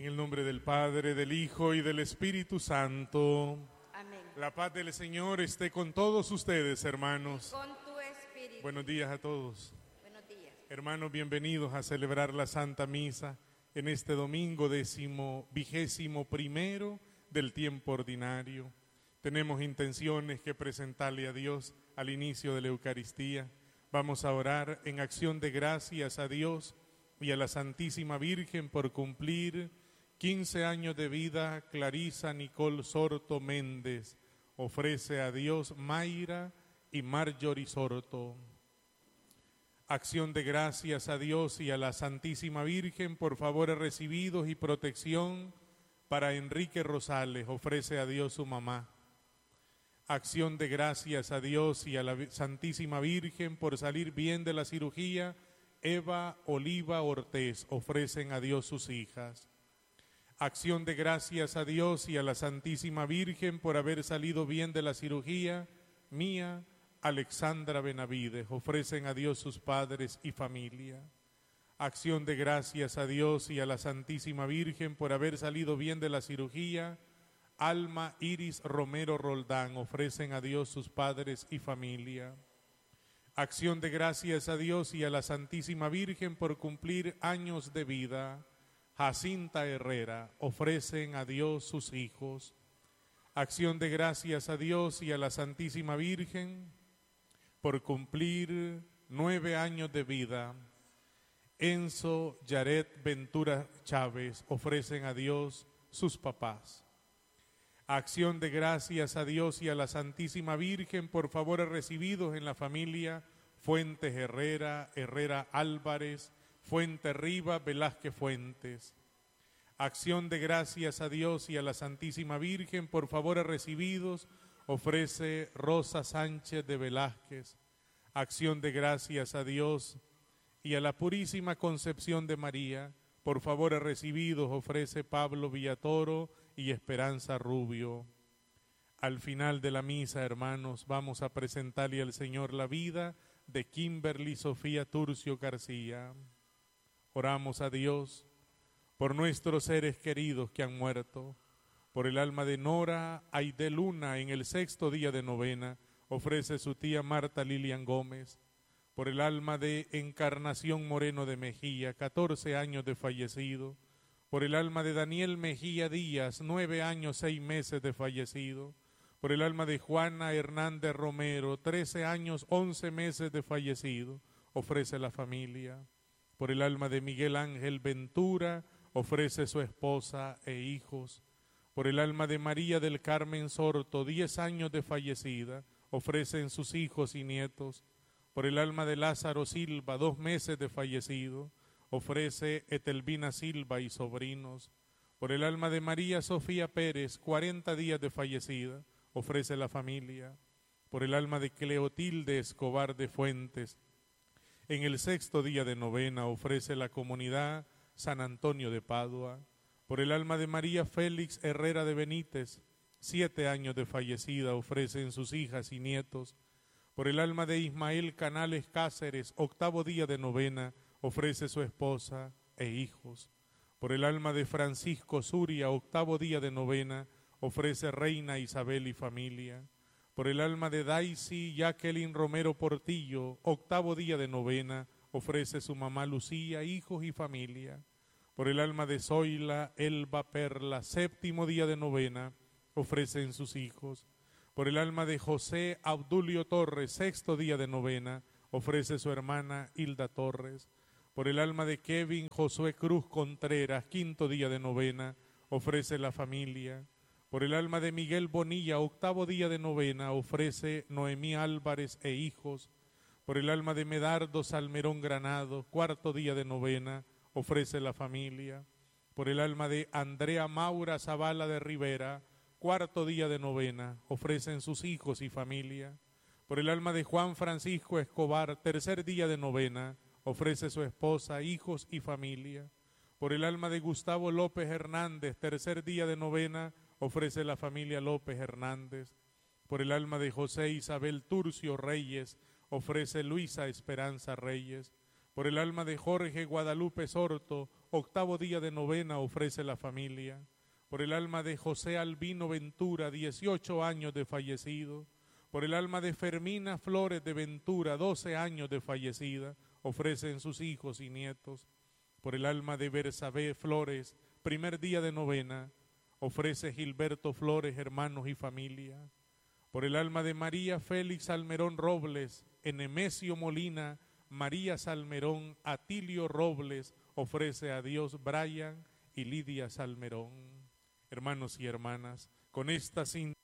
En el nombre del Padre, del Hijo y del Espíritu Santo. Amén. La paz del Señor esté con todos ustedes, hermanos. Con tu espíritu. Buenos días a todos. Buenos días. Hermanos, bienvenidos a celebrar la Santa Misa en este domingo 21º del tiempo ordinario. Tenemos intenciones que presentarle a Dios al inicio de la Eucaristía. Vamos a orar en acción de gracias a Dios y a la Santísima Virgen por cumplir 15 años de vida. Clarisa Nicole Sorto Méndez ofrece a Dios Mayra y Marjorie Sorto. Acción de gracias a Dios y a la Santísima Virgen por favores recibidos y protección para Enrique Rosales, ofrece a Dios su mamá. Acción de gracias a Dios y a la Santísima Virgen por salir bien de la cirugía, Eva Oliva Ortiz, ofrecen a Dios sus hijas. Acción de gracias a Dios y a la Santísima Virgen por haber salido bien de la cirugía, Mía Alexandra Benavides, ofrecen a Dios sus padres y familia. Acción de gracias a Dios y a la Santísima Virgen por haber salido bien de la cirugía, Alma Iris Romero Roldán, ofrecen a Dios sus padres y familia. Acción de gracias a Dios y a la Santísima Virgen por cumplir años de vida, Jacinta Herrera, ofrecen a Dios sus hijos. Acción de gracias a Dios y a la Santísima Virgen por cumplir 9 años de vida, Enzo Yaret Ventura Chávez, ofrecen a Dios sus papás. Acción de gracias a Dios y a la Santísima Virgen por favores recibidos en la familia Fuentes Herrera, Herrera Álvarez, Fuente Rivas, Velázquez Fuentes. Acción de gracias a Dios y a la Santísima Virgen por favores recibidos, ofrece Rosa Sánchez de Velázquez. Acción de gracias a Dios y a la Purísima Concepción de María por favores recibidos, ofrece Pablo Villatoro y Esperanza Rubio. Al final de la misa, hermanos, vamos a presentarle al Señor la vida de Kimberly Sofía Turcio García. Oramos a Dios por nuestros seres queridos que han muerto, por el alma de Nora Aide Luna en el 6º día de novena, ofrece su tía Marta Lilian Gómez, por el alma de Encarnación Moreno de Mejía, 14 años de fallecido, por el alma de Daniel Mejía Díaz, 9 años, 6 meses de fallecido, por el alma de Juana Hernández Romero, 13 años, 11 meses de fallecido, ofrece la familia, por el alma de Miguel Ángel Ventura, ofrece su esposa e hijos, por el alma de María del Carmen Sorto, 10 años de fallecida, ofrecen sus hijos y nietos, por el alma de Lázaro Silva, 2 meses de fallecido, ofrece Etelvina Silva y sobrinos, por el alma de María Sofía Pérez, 40 días de fallecida, ofrece la familia, por el alma de Cleotilde Escobar de Fuentes, en el 6º día de novena, ofrece la comunidad San Antonio de Padua, por el alma de María Félix Herrera de Benítez, 7 años de fallecida, ofrecen sus hijas y nietos, por el alma de Ismael Canales Cáceres, 8º día de novena, ofrece su esposa e hijos. Por el alma de Francisco Zuria, 8º día de novena, ofrece Reina Isabel y familia. Por el alma de Daisy Jacqueline Romero Portillo, 8º día de novena, ofrece su mamá Lucía, hijos y familia. Por el alma de Zoila Elba Perla, 7º día de novena, ofrecen sus hijos. Por el alma de José Abdulio Torres, 6º día de novena, ofrece su hermana Hilda Torres. Por el alma de Kevin Josué Cruz Contreras, 5º día de novena, ofrece la familia. Por el alma de Miguel Bonilla, 8º día de novena, ofrece Noemí Álvarez e hijos. Por el alma de Medardo Salmerón Granado, 4º día de novena, ofrece la familia. Por el alma de Andrea Maura Zavala de Rivera, 4º día de novena, ofrecen sus hijos y familia. Por el alma de Juan Francisco Escobar, 3er día de novena, ofrece su esposa, hijos y familia. Por el alma de Gustavo López Hernández, 3er día de novena, ofrece la familia López Hernández. Por el alma de José Isabel Turcio Reyes, ofrece Luisa Esperanza Reyes. Por el alma de Jorge Guadalupe Sorto, octavo día de novena ofrece la familia. Por el alma de José Albino Ventura, 18 años de fallecido. Por el alma de Fermina Flores de Ventura, 12 años de fallecida, ofrecen sus hijos y nietos. Por el alma de Bersabé Flores, primer día de novena, ofrece Gilberto Flores, hermanos y familia. Por el alma de María Félix Salmerón Robles, Enemesio Molina, María Salmerón, Atilio Robles, ofrece a Dios Brian y Lidia Salmerón. Hermanos y hermanas, con esta